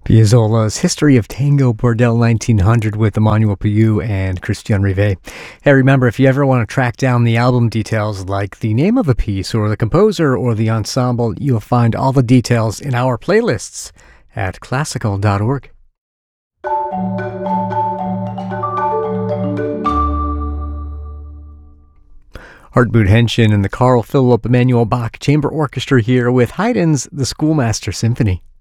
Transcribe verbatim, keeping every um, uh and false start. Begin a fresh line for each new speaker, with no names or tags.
Piazzolla's History of Tango Bordel nineteen hundred with Emmanuel Piou and Christian Rivet. Hey, remember, if you ever want to track down the album details like the name of a piece or the composer or the ensemble, you'll find all the details in our playlists at classical dot org. Hartmut Henshin and the Carl Philipp Emanuel Bach Chamber Orchestra here with Haydn's The Schoolmaster Symphony.